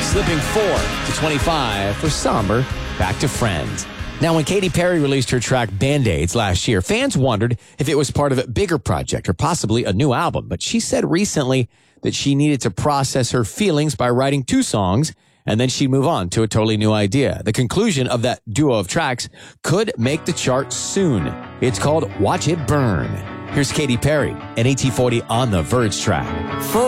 slipping 4 to 25 for Somber, Back to Friends. Now, when Katy Perry released her track Band-Aids last year, fans wondered if it was part of a bigger project or possibly a new album. But she said recently that she needed to process her feelings by writing 2 songs, and then she'd move on to a totally new idea. The conclusion of that duo of tracks could make the chart soon. It's called Watch It Burn. Here's Katy Perry and AT40 on the Verge track.